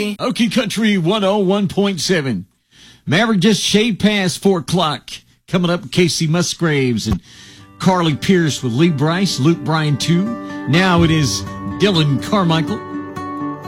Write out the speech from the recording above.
Country. Okie Country 101.7. Maverick just shaved past 4 o'clock. Coming up, Casey Musgraves and Carly Pierce with Lee Bryce, Luke Bryan 2. Now it is Dylan Carmichael